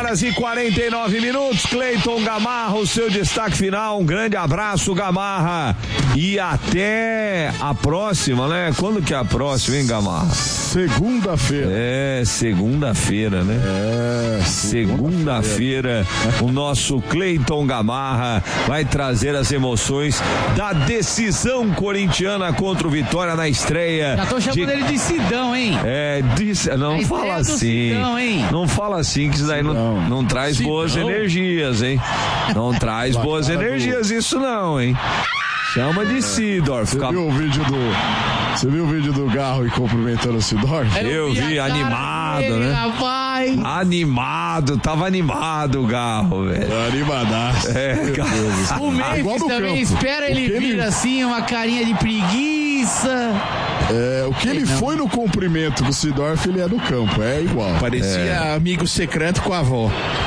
11h49. Cleiton Gamarra, o seu destaque final. Um grande abraço, Gamarra. E até a próxima, né? Quando que é a próxima, hein, Gamarra? Segunda-feira. Segunda-feira, né? Segunda-feira, o nosso Cleiton Gamarra vai trazer as emoções da decisão corintiana contra o Vitória na estreia. Já tô chamando ele de Sidão, hein? Não fala assim. Sidão, hein? Não fala assim, que isso daí não traz boas energias, hein? Não traz boas energias isso não, hein? Chama de Sidorf. Você viu o vídeo do Garro e cumprimentando o Sidorf? Eu vi, animado, né? Rapaz. Tava animado o Garro, velho. Animadaço. O Memphis também espera ele vir assim, uma carinha de preguiça. O que ele foi no cumprimento do Sidorf, ele é no campo, é igual. Parecia amigo secreto com a avó.